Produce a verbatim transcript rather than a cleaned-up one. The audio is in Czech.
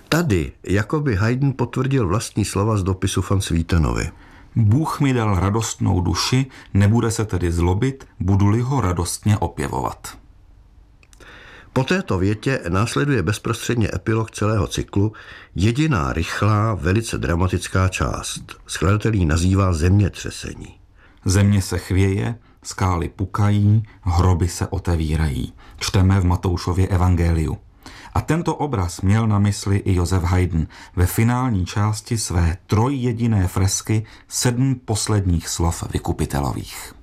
Tady jakoby Haydn potvrdil vlastní slova z dopisu van Swietenovi. Bůh mi dal radostnou duši, nebude se tedy zlobit, budu-li ho radostně opěvovat. Po této větě následuje bezprostředně epilog celého cyklu, jediná rychlá, velice dramatická část. Skladatel ji nazývá zemětřesení. Země se chvěje, skály pukají, hroby se otevírají. Čteme v Matoušově evangeliu. A tento obraz měl na mysli i Josef Haydn ve finální části své trojjediné fresky Sedm posledních slov vykupitelových.